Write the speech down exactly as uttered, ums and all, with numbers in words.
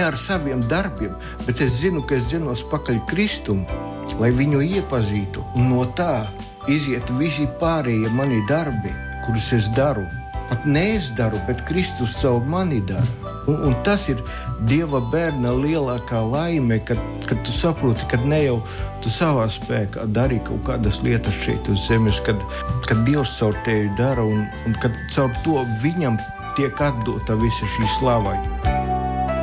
ar saviem darbiem, bet es zinu, ka es dzenos pakaļ Kristumu, lai viņu iepazītu. Un no tā iziet visi pārējie mani darbi, kurus es daru. Pat ne es daru, bet Kristus savu mani dara. Un, un tas ir Dieva bērna lielākā laime, kad, kad tu saproti, ka ne jau tu savā spēkā dari kaut kādas lietas šeit uz zemes, kad, kad Dievs caur tevi dara un, un kad caur to viņam tiek atdota visa šī slava.